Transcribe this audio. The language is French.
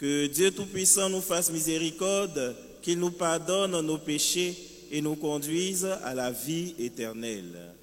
Que Dieu Tout-Puissant nous fasse miséricorde, qu'il nous pardonne nos péchés et nous conduise à la vie éternelle.